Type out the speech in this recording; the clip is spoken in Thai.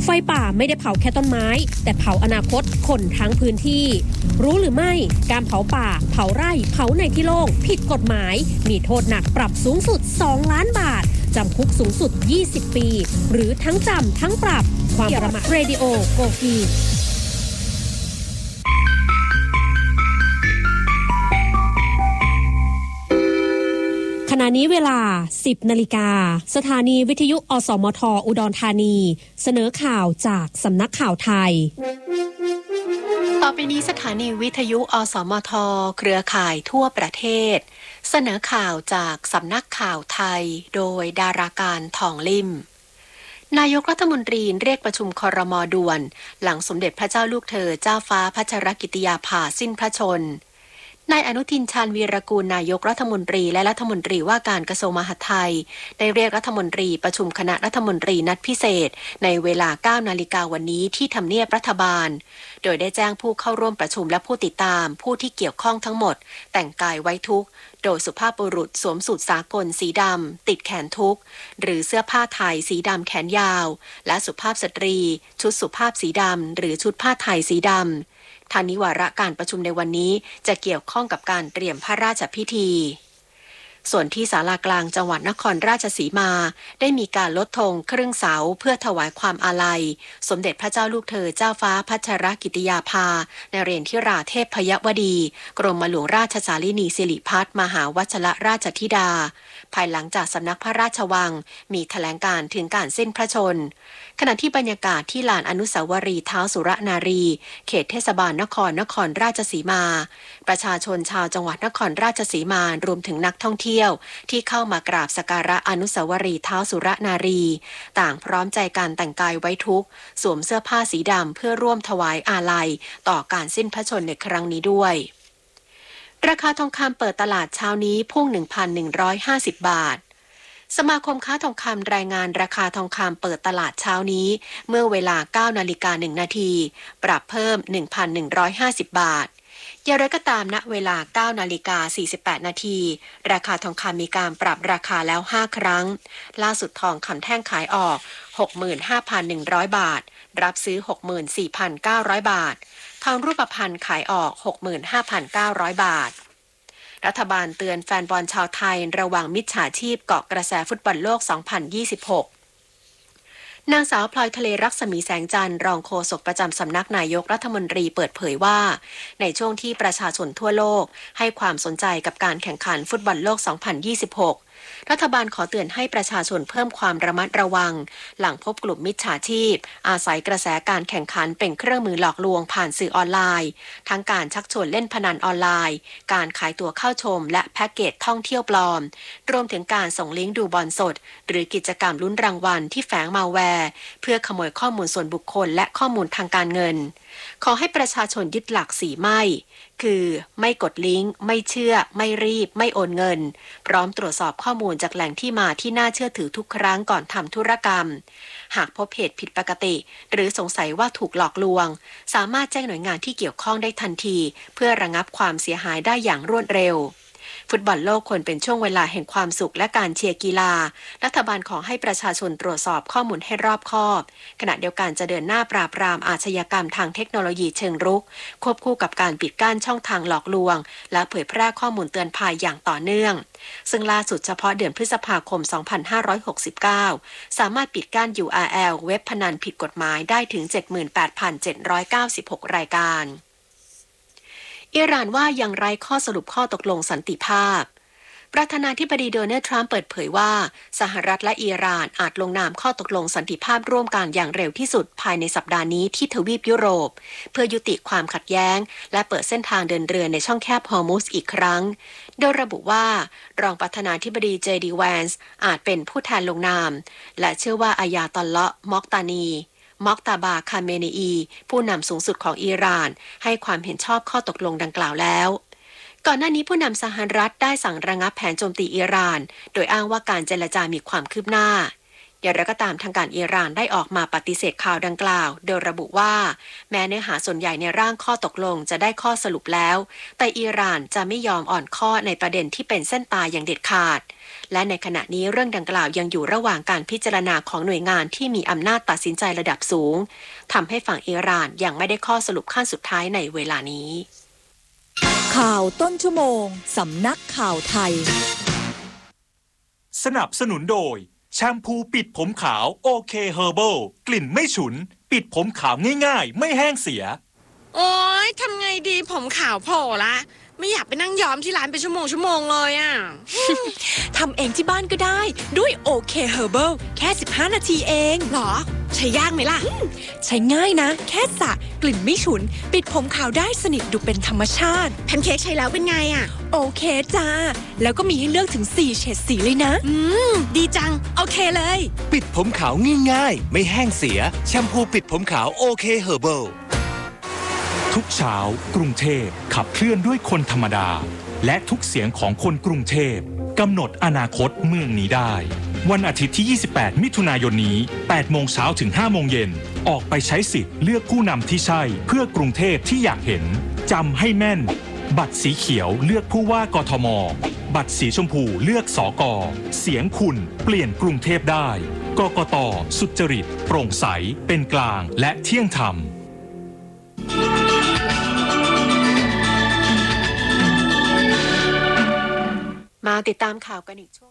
ไฟป่าไม่ได้เผาแค่ต้นไม้แต่เผาอนาคตคนทั้งพื้นที่รู้หรือไม่การเผาป่าเผาไร่เผาในที่โล่งผิดกฎหมายมีโทษหนักปรับสูงสุด2 ล้านบาทจำคุกสูงสุด20 ปีหรือทั้งจำทั้งปรับความประมาทเรดิโอโกกีขณะนี้เวลา 10 นาฬิกาสถานีวิทยุอสมทอุดรธานีเสนอข่าวจากสำนักข่าวไทยต่อไปนี้สถานีวิทยุอสมทเครือข่ายทั่วประเทศเสนอข่าวจากสำนักข่าวไทยโดยดาราการทองลิ่มนายกรัฐมนตรีเรียกประชุมครม.ด่วนหลังสมเด็จพระเจ้าลูกเธอเจ้าฟ้าพัชรกิติยาภาสิ้นพระชนม์นายอนุทินชาญวีรกูลนายกรัฐมนตรีและรัฐมนตรีว่าการกระทรวงมหาดไทยได้เรียกรัฐมนตรีประชุมคณะรัฐมนตรีนัดพิเศษในเวลา 9 นาฬิกาวันนี้ที่ทำเนียบรัฐบาลโดยได้แจ้งผู้เข้าร่วมประชุมและผู้ติดตามผู้ที่เกี่ยวข้องทั้งหมดแต่งกายไว้ทุกข์โดยสุภาพบุรุษสวมสูทสากลสีดำติดแขนทุกข์หรือเสื้อผ้าไทยสีดำแขนยาวและสุภาพสตรีชุดสุภาพสีดำหรือชุดผ้าไทยสีดำทางนี้วาระการประชุมในวันนี้จะเกี่ยวข้องกับการเตรียมพระราชพิธีส่วนที่ศาลากลางจังหวัดนครราชสีมาได้มีการลดธงครึ่งเสาเพื่อถวายความอาลัยสมเด็จพระเจ้าลูกเธอเจ้าฟ้าพัชรกิติยาภานเรศธิราเทพยวดีกรมหลวงราชสารินีสิริพัฒน์มหาวชิรราชธิดาภายหลังจากสำนักพระราชวังมีแถลงการถึงการสิ้นพระชนม์ขณะที่บรรยากาศที่ลานอนุสาวรีย์ท้าวสุรนารีเขตเทศบาลนครราชสีมาประชาชนชาวจังหวัดนครราชสีมารวมถึงนักท่องเที่ยวที่เข้ามากราบสักการะอนุสาวรีย์ท้าวสุรนารีต่างพร้อมใจการแต่งกายไว้ทุกข์สวมเสื้อผ้าสีดำเพื่อร่วมถวายอาลัยต่อการสิ้นพระชนม์ในครั้งนี้ด้วยราคาทองคำเปิดตลาดเช้านี้พุ่ง 1,150 บาทสมาคมค้าทองคำรายงานราคาทองคำเปิดตลาดเช้านี้เมื่อเวลา 9 นาฬิกา 1 นาทีปรับเพิ่ม 1,150 บาทอย่างไรก็ตามณเวลา 9 นาฬิกา 48 นาทีราคาทองคำมีการปรับราคาแล้ว 5 ครั้งล่าสุดทองคำแท่งขายออก 65,100 บาทรับซื้อ 64,900 บาททองรูปพรรณขายออก 65,900 บาทรัฐบาลเตือนแฟนบอลชาวไทยระวังมิจฉาชีพเกาะกระแสฟุตบอลโลก 2026นางสาวพลอยทะเลรักษมีแสงจันทร์รองโฆษกประจำสำนักนายกรัฐมนตรีเปิดเผยว่าในช่วงที่ประชาชนทั่วโลกให้ความสนใจกับการแข่งขันฟุตบอลโลก 2026รัฐบาลขอเตือนให้ประชาชนเพิ่มความระมัดระวังหลังพบกลุ่มมิจฉาชีพอาศัยกระแสการแข่งขันเป็นเครื่องมือหลอกลวงผ่านสื่อออนไลน์ทั้งการชักชวนเล่นพนันออนไลน์การขายตั๋วเข้าชมและแพ็กเกจท่องเที่ยวปลอมรวมถึงการส่งลิงก์ดูบอลสดหรือกิจกรรมลุ้นรางวัลที่แฝงมัลแวร์เพื่อขโมยข้อมูลส่วนบุคคลและข้อมูลทางการเงินขอให้ประชาชนยึดหลัก4ไม่คือไม่กดลิงก์ไม่เชื่อไม่รีบไม่โอนเงินพร้อมตรวจสอบข้อมูลจากแหล่งที่มาที่น่าเชื่อถือทุกครั้งก่อนทำธุรกรรมหากพบเหตุผิดปกติหรือสงสัยว่าถูกหลอกลวงสามารถแจ้งหน่วยงานที่เกี่ยวข้องได้ทันทีเพื่อระงับความเสียหายได้อย่างรวดเร็วฟุตบอลโลกควรเป็นช่วงเวลาแห่งความสุขและการเชียร์กีฬารัฐบาลขอให้ประชาชนตรวจสอบข้อมูลให้รอบคอบขณะเดียวกันจะเดินหน้าปราบปรามอาชญากรรมทางเทคโนโลยีเชิงรุกควบคู่กับการปิดกั้นช่องทางหลอกลวงและเผยแพร่ข้อมูลเตือนภัยอย่างต่อเนื่องซึ่งล่าสุดเฉพาะเดือนพฤษภาคม 2569 สามารถปิดกั้น URL เว็บพนันผิดกฎหมายได้ถึง 78,796 รายการอิหร่านว่ายังไร้ข้อสรุปข้อตกลงสันติภาพประธานาธิบดีโดนัลด์ทรัมป์เปิดเผยว่าสหรัฐและอิหร่านอาจลงนามข้อตกลงสันติภาพร่วมกันอย่างเร็วที่สุดภายในสัปดาห์นี้ที่ทวีปยุโรปเพื่อยุติความขัดแย้งและเปิดเส้นทางเดินเรือในช่องแคบฮอร์มุซอีกครั้งโดยระบุว่ารองประธานาธิบดีเจดีแวนส์อาจเป็นผู้แทนลงนามและเชื่อว่าอายาตอลเลาะห์มอกตานีมอกตาบาคาเมเนอีผู้นำสูงสุดของอิหร่านให้ความเห็นชอบข้อตกลงดังกล่าวแล้วก่อนหน้านี้ผู้นำสหรัฐได้สั่งระงับแผนโจมตีอิหร่านโดยอ้างว่าการเจรจามีความคืบหน้าอย่างไรก็ตามทางการอิหร่านได้ออกมาปฏิเสธข่าวดังกล่าวโดยระบุว่าแม้เนื้อหาส่วนใหญ่ในร่างข้อตกลงจะได้ข้อสรุปแล้วแต่อิหร่านจะไม่ยอมอ่อนข้อในประเด็นที่เป็นเส้นตายอย่างเด็ดขาดและในขณะนี้เรื่องดังกล่าวยังอยู่ระหว่างการพิจารณาของหน่วยงานที่มีอำนาจตัดสินใจระดับสูงทำให้ฝั่งอิหร่านยังไม่ได้ข้อสรุปขั้นสุดท้ายในเวลานี้ข่าวต้นชั่วโมงสำนักข่าวไทยสนับสนุนโดยแชมพูปิดผมขาวโอเคเฮอร์เบิลกลิ่นไม่ฉุนปิดผมขาวง่ายๆไม่แห้งเสียโอ๊ยทำไงดีผมขาวโผล่ละไม่อยากไปนั่งย้อมที่ร้านเป็นชั่วโมงเลยอ่ะทำเองที่บ้านก็ได้ด้วยโอเคเฮอร์เบิลแค่15 นาทีเองหรอใช้ยากไหมล่ะใช้ง่ายนะแค่สระกลิ่นไม่ฉุนปิดผมขาวได้สนิทดูเป็นธรรมชาติแพนเค้กใช้แล้วเป็นไงอ่ะโอเคจ้าแล้วก็มีให้เลือกถึง4เฉดสีเลยนะดีจังโอเคเลยปิดผมขาวง่ายๆไม่แห้งเสียแชมพูปิดผมขาวโอเคเฮอร์เบิลทุกเช้ากรุงเทพขับเคลื่อนด้วยคนธรรมดาและทุกเสียงของคนกรุงเทพกำหนดอนาคตเมืองนี้ได้วันอาทิตย์ที่28มิถุนายนนี้8 โมงเช้าถึง5 โมงเย็นออกไปใช้สิทธิ์เลือกผู้นำที่ใช่เพื่อกรุงเทพที่อยากเห็นจำให้แม่นบัตรสีเขียวเลือกผู้ว่ากทมบัตรสีชมพูเลือกสก.เสียงคุณเปลี่ยนกรุงเทพได้กกต.สุจริตโปร่งใสเป็นกลางและเที่ยงธรรมมาติดตามข่าวกันอีกช่วง